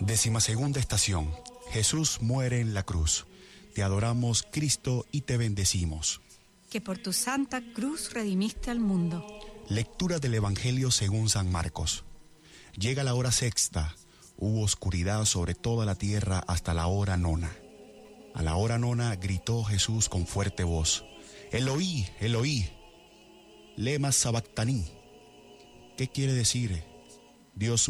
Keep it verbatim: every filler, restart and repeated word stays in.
Decimasegunda estación. Jesús muere en la cruz. Te adoramos, Cristo, y te bendecimos. Que por tu santa cruz redimiste al mundo. Lectura del Evangelio según San Marcos. Llega la hora sexta. Hubo oscuridad sobre toda la tierra hasta la hora nona. A la hora nona gritó Jesús con fuerte voz: Eloí, Eloí, lema sabactaní. ¿Qué quiere decir? Dios